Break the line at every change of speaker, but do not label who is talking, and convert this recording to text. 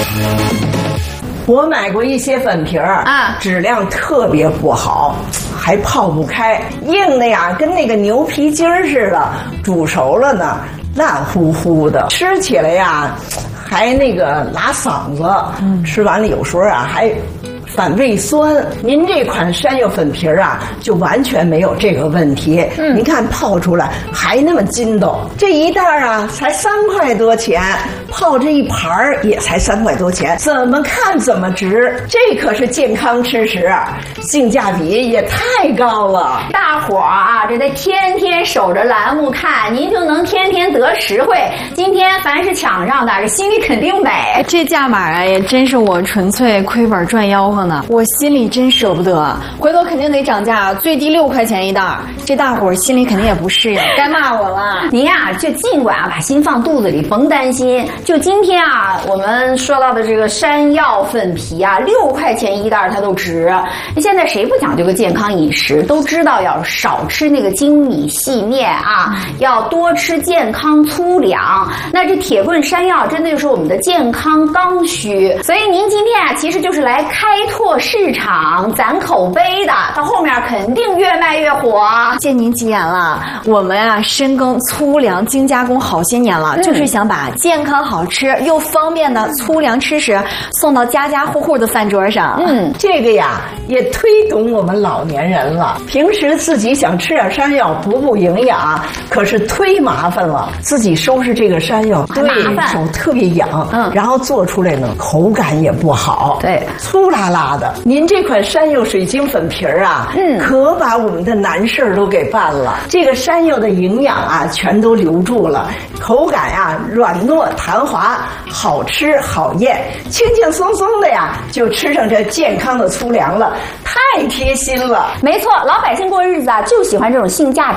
我买过一些粉皮儿啊，质量特别不好，还泡不开，硬的呀，跟那个牛皮筋儿似的。煮熟了呢，烂乎乎的，吃起来呀，还那个拉嗓子。吃完了有时候啊还反胃酸。您这款山药粉皮儿啊，就完全没有这个问题。您看泡出来还那么筋道，这一袋啊才3块多钱，泡这一盘儿也才3块多钱，怎么看怎么值。这可是健康吃食，性价比也太高了。
大伙儿啊，这得天天守着栏目看，您就能天天得实惠。今天凡是抢上的，这心里肯定美。
这价码啊，也真是我纯粹亏本赚吆喝呢。我心里真舍不得，回头肯定得涨价，最低6块钱一袋。这大伙儿心里肯定也不适应，该骂我了。
您呀，就尽管把心放肚子里，甭担心。就今天啊，我们说到的这个山药粉皮啊，6块钱一袋，它都值。现在谁不讲究个健康饮食？都知道要少吃那个精米细面啊，要多吃健康粗粮。那这铁棍山药真的就是我们的健康刚需。所以您今天啊，其实就是来开拓市场、攒口碑的，到后面肯定越卖越火。
谢您吉言了，我们啊深耕粗粮精加工好些年了，就是想把健康好吃又方便的粗粮吃食送到家家户户的饭桌上。
这个呀也推懂我们老年人了。平时自己想吃点山药补营养，可是忒麻烦了。自己收拾这个山药，对手特别痒，然后做出来呢口感也不好，
对，
粗拉拉的。您这款山药水晶粉皮儿啊，可把我们的难事都给办了。这个山药的营养啊，全都留住了，口感啊软糯弹滑，好吃好咽，轻轻松松的呀就吃上这健康的粗粮了，太贴心了。
没错，老百姓过日子啊就喜欢这种性价比